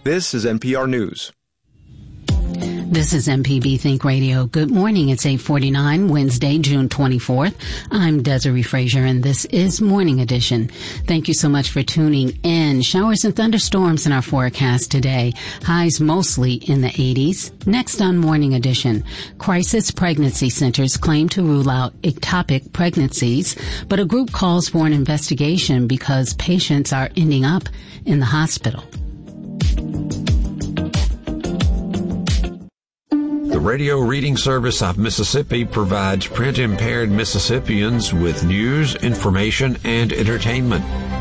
This is NPR News. This is MPB Think Radio. Good morning. It's 8:49, Wednesday, June 24th. I'm Desiree Frazier, and this is Morning Edition. Thank you so much for tuning in. Showers and thunderstorms in our forecast today. Highs mostly in the 80s. Next on Morning Edition, crisis pregnancy centers claim to rule out ectopic pregnancies, but a group calls for an investigation because patients are ending up in the hospital. The Radio Reading Service of Mississippi provides print-impaired Mississippians with news, information, and entertainment.